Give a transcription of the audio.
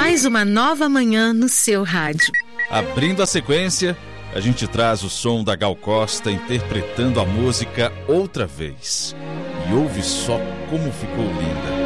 Mais uma nova manhã no seu rádio. Abrindo a sequência, a gente traz o som da Gal Costa interpretando a música Outra Vez. E ouve só como ficou linda.